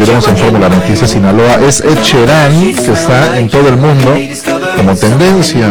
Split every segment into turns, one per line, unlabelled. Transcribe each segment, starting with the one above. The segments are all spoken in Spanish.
continuamos en Fórmula Noticias Sinaloa. Es Ed Sheeran, que está en todo el mundo como tendencia.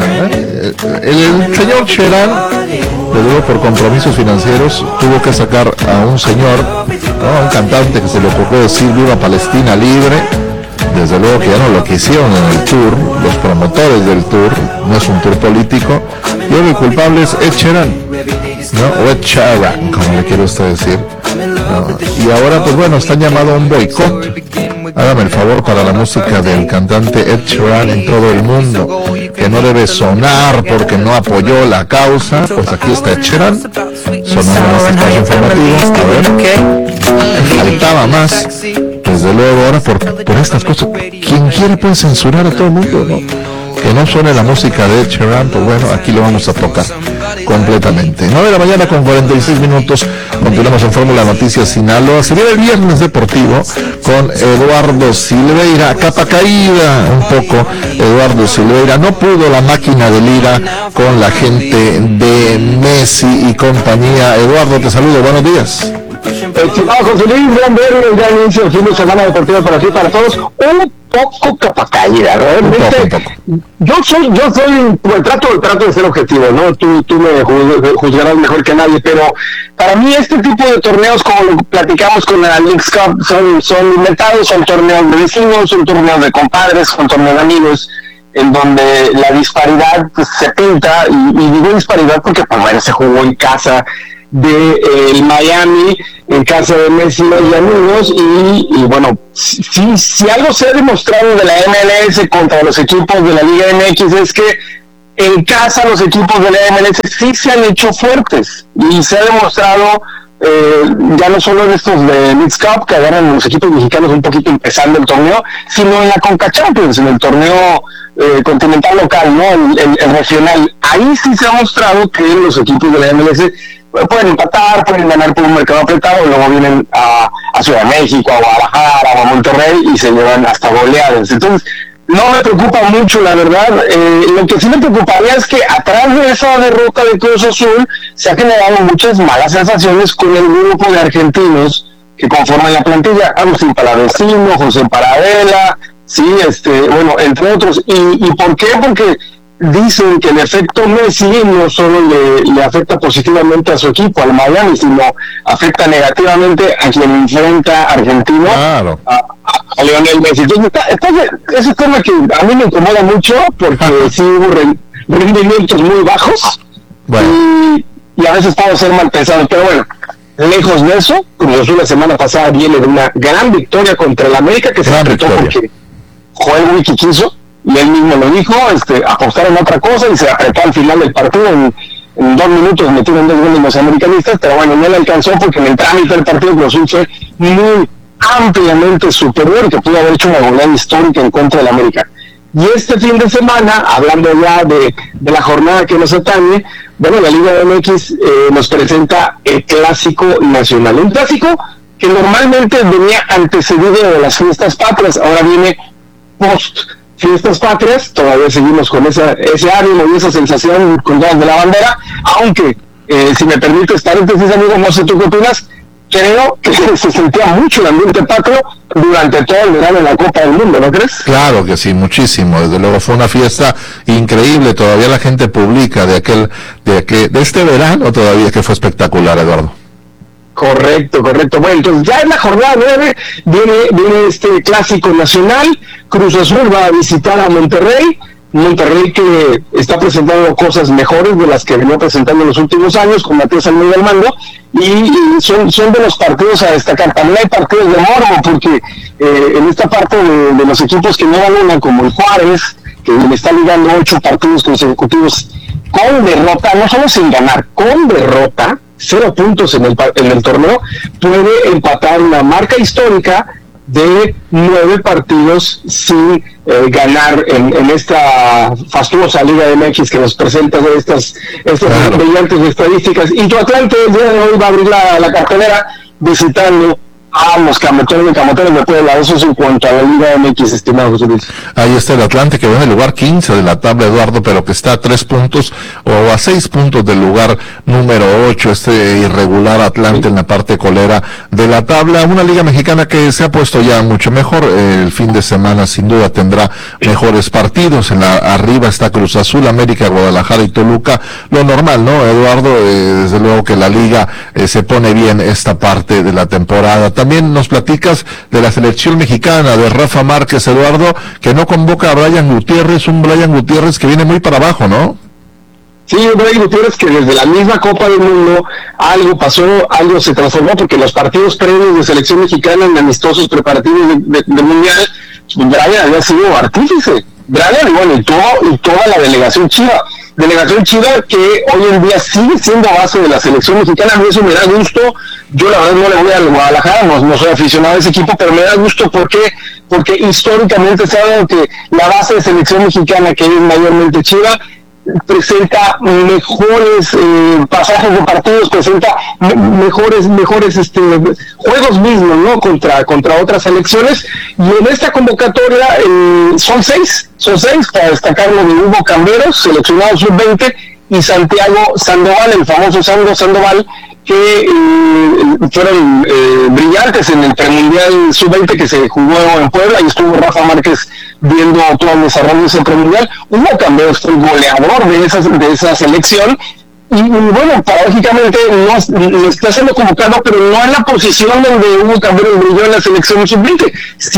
El señor Sheeran, luego por compromisos financieros, tuvo que sacar a un señor, ¿no? Un cantante que se le ocurrió decir viva Palestina libre. Desde luego que ya no lo quisieron en el tour, los promotores del tour, no es un tour político, y el culpable es Ed Sheeran, ¿no? O Ed Sheeran, como le quiere usted decir, ¿no? Y ahora, pues bueno, están llamados a un boicot. Hágame el favor para la música del cantante Ed Sheeran en todo el mundo, que no debe sonar porque no apoyó la causa. Pues aquí está Ed Sheeran, sonando en este espacio informativo. A ver, faltaba más. Desde luego, ahora por estas cosas, quien quiere puede censurar a todo el mundo, ¿no? Que no suene la música de Ed Sheeran, pues bueno, aquí lo vamos a tocar completamente. 9 de la mañana con 46 minutos, continuamos en Fórmula Noticias Sinaloa. Se viene el viernes deportivo con Eduardo Silveira, capa caída un poco. Eduardo Silveira, no pudo la máquina de Lira con la gente de Messi y compañía. Eduardo, te saludo, buenos días.
Estimado José Luis, gran verlo, ya inicio el fin de semana deportiva para ti, para todos. Un poco capa caída, realmente. Yo soy, pues, trato de ser objetivo, ¿no? Tú me juzgarás mejor que nadie, pero para mí este tipo de torneos, como lo platicamos con la Leagues Cup, son inventados, son torneos de vecinos, son torneos de compadres, son torneos de amigos, en donde la disparidad pues, se pinta, y digo disparidad porque pues bueno, se jugó en casa de el Miami, en casa de Messi y amigos, y bueno, si algo se ha demostrado de la MLS contra los equipos de la Liga MX es que en casa los equipos de la MLS sí se han hecho fuertes, y se ha demostrado ya no solo en estos de Leagues Cup que agarran los equipos mexicanos un poquito empezando el torneo, sino en la Conca Champions, en el torneo continental local, ¿no? El regional. Ahí sí se ha mostrado que los equipos de la MLS pueden empatar, pueden ganar por un mercado apretado, y luego vienen a Ciudad de México, a Guadalajara, a Monterrey, y se llevan hasta goleadas. Entonces, no me preocupa mucho, la verdad. Lo que sí me preocuparía es que atrás de esa derrota de Cruz Azul se ha generado muchas malas sensaciones con el grupo de argentinos que conforman la plantilla. Agustín Palavecino, José Paradela, sí, bueno, entre otros. ¿Y por qué? Porque dicen que el efecto Messi no solo le afecta positivamente a su equipo, al Miami, sino afecta negativamente a quien enfrenta a Argentina, claro, a Lionel Messi. Entonces, ese tema que a mí me incomoda mucho, porque sí hubo rendimientos muy bajos, bueno, y a veces puedo ser mal pensado, pero bueno, lejos de eso, como Azul la semana pasada viene de una gran victoria contra el América, que se apretó porque Joel Wiki quiso, y él mismo lo dijo, apostaron otra cosa y se apretó al final del partido. En 2 minutos metieron 2 goles los americanistas, pero bueno, no le alcanzó porque en el trámite del partido Cruz Azul fue muy ampliamente superior, que pudo haber hecho una goleada histórica en contra del América. Y este fin de semana, hablando ya de la jornada que nos atañe, bueno, la Liga MX nos presenta el Clásico Nacional, un clásico que normalmente venía antecedido de las fiestas patrias, ahora viene post fiestas patrias. Todavía seguimos con ese ánimo y esa sensación con ganas de la bandera, aunque si me permites paréntesis, amigo, no sé tú qué opinas, creo que se sentía mucho el ambiente patrio durante todo el verano en la Copa del Mundo, ¿no crees?
Claro que sí, muchísimo, desde luego fue una fiesta increíble. Todavía la gente publica de este verano todavía, que fue espectacular, Eduardo.
Correcto. Bueno, entonces ya en la jornada 9 viene este Clásico Nacional. Cruz Azul va a visitar a Monterrey que está presentando cosas mejores de las que venía presentando en los últimos años, con Matías Almeida al mando, y son de los partidos a destacar. También hay partidos de morbo, porque en esta parte de los equipos que no ganan, como el Juárez, que le está ligando 8 partidos consecutivos con derrota, no solo sin ganar, con derrota, 0 puntos en el torneo, puede empatar una marca histórica de 9 partidos sin ganar en esta fastuosa Liga de MX que nos presenta de estas brillantes estadísticas. Y tu Atlante el día de hoy va a abrir la cartelera visitando Los camoteros de Puebla, eso es en cuanto a la Liga MX, estimado José Luis.
Ahí está el Atlante, que va en el lugar 15 de la tabla, Eduardo, pero que está a 3 puntos o a 6 puntos del lugar número 8, este irregular Atlante en la parte colera de la tabla. Una Liga Mexicana que se ha puesto ya mucho mejor. El fin de semana sin duda tendrá mejores partidos. Arriba está Cruz Azul, América, Guadalajara y Toluca. Lo normal, ¿no, Eduardo? Desde luego que la Liga se pone bien esta parte de la temporada. También nos platicas de la selección mexicana, de Rafa Márquez, Eduardo, que no convoca a Brian Gutiérrez, un Brian Gutiérrez que viene muy para abajo, ¿no?
Sí, Brian Gutiérrez, que desde la misma Copa del Mundo algo pasó, algo se transformó, porque los partidos previos de selección mexicana en amistosos preparativos de Mundial, Brian había sido artífice. Brian, y bueno, y toda la delegación Chiva que hoy en día sigue siendo base de la selección mexicana. A mí eso me da gusto. Yo la verdad no le voy al Guadalajara, no soy aficionado a ese equipo, pero me da gusto porque históricamente se ha dado que la base de selección mexicana, que es mayormente Chiva, presenta mejores pasajes de partidos, presenta mejores juegos mismos, ¿no? contra otras selecciones. Y en esta convocatoria son seis para destacarlo de Hugo Camberos, seleccionado sub-20, y Santiago Sandoval, el famoso Sandoval, que fueron brillantes en el premundial sub-20 que se jugó en Puebla, y estuvo Rafa Márquez viendo todo el desarrollo de ese premundial. Hugo Camberos fue el goleador de esa selección, y bueno, paradójicamente lo está siendo convocado, pero no en la posición donde Hugo Camberos brilló en la selección sub-20,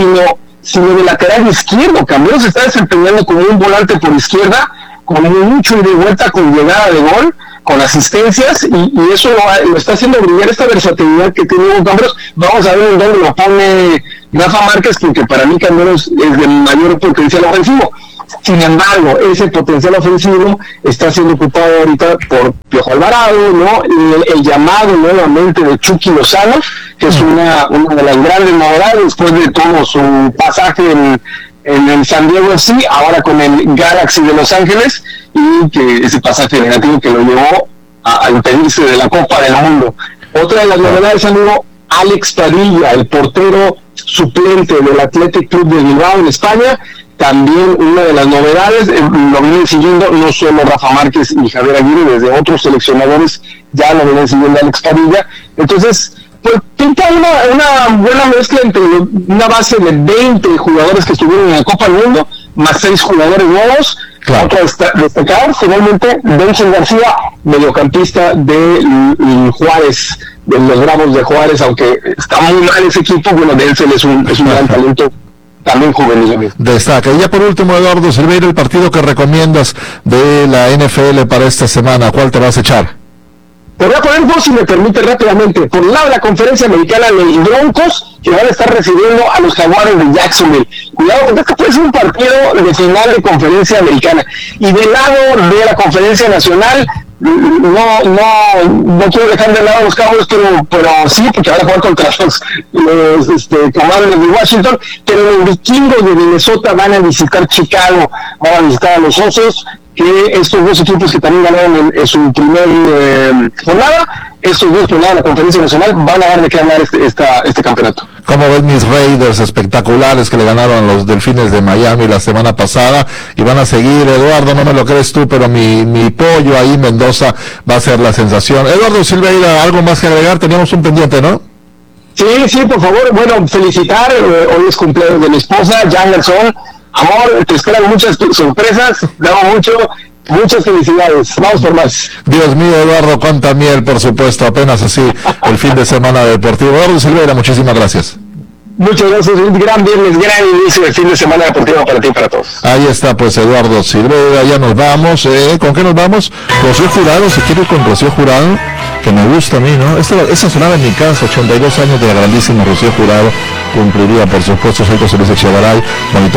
sino de lateral izquierdo. Camberos se está desempeñando como un volante por izquierda, con mucho ida y vuelta, con llegada de gol, con asistencias, y eso lo está haciendo brillar, esta versatilidad que tiene Hugo Camberos. Vamos a ver en dónde lo pone Rafa Márquez, porque para mí Camberos es de mayor potencial ofensivo. Sin embargo, ese potencial ofensivo está siendo ocupado ahorita por Piojo Alvarado, ¿no? El llamado nuevamente de Chucky Lozano, que es una de las grandes novedades después de todo su pasaje en el San Diego FC, ahora con el Galaxy de Los Ángeles, y que ese pasaje negativo que lo llevó a impedirse de la Copa del Mundo. Otra de las novedades, amigo, Alex Padilla, el portero suplente del Athletic Club de Bilbao en España, también una de las novedades. Lo vienen siguiendo no solo Rafa Márquez y Javier Aguirre, desde otros seleccionadores ya lo vienen siguiendo Alex Padilla. Entonces, pues pinta una buena mezcla entre una base de 20 jugadores que estuvieron en la Copa del Mundo, más 6 jugadores nuevos. Claro. Otro destacar, finalmente, Denzel García, mediocampista de Juárez, de los Bravos de Juárez, aunque está muy mal ese equipo. Bueno, Denzel es un gran talento, también juvenil.
Destaca. Y ya por último, Eduardo Silveira, el partido que recomiendas de la NFL para esta semana, ¿cuál te vas a echar?
Te voy a poner dos, si me permite, rápidamente. Por un lado, la conferencia americana de los Broncos, que van a estar recibiendo a los Jaguares de Jacksonville. Cuidado, porque este puede ser un partido de final de conferencia americana. Y del lado de la conferencia nacional, no quiero dejar de lado a los Cowboys, pero sí, porque van a jugar contra los Commanders de Washington, pero los Vikingos de Minnesota van a visitar Chicago, van a visitar a los Osos, que estos dos equipos que también ganaron en su primer jornada, estos dos que ganaron la conferencia nacional, van a dar de qué hablar este campeonato.
¿Cómo ven mis Raiders espectaculares que le ganaron a los Delfines de Miami la semana pasada? Y van a seguir, Eduardo, no me lo crees tú, pero mi pollo ahí, Mendoza, va a ser la sensación. Eduardo Silveira, ¿algo más que agregar? Teníamos un pendiente, ¿no?
Sí, por favor. Bueno, felicitar, hoy es cumpleaños de mi esposa, Jangerson. Amor, te esperan muchas sorpresas, muchas felicidades, vamos por más.
Dios mío, Eduardo, cuánta miel, por supuesto, apenas así el fin de semana deportivo. Eduardo Silveira, muchísimas gracias.
Muchas gracias, un gran viernes, gran inicio del fin de semana deportivo para ti y para todos.
Ahí está, pues, Eduardo Silveira, ya nos vamos. ¿Con qué nos vamos? Rocío Jurado, se quiere ir con Rocío Jurado, que me gusta a mí, ¿no? Esa sonaba en mi casa, 82 años de la grandísima Rocío Jurado, cumpliría, por supuesto, soy José Luis Echegaray,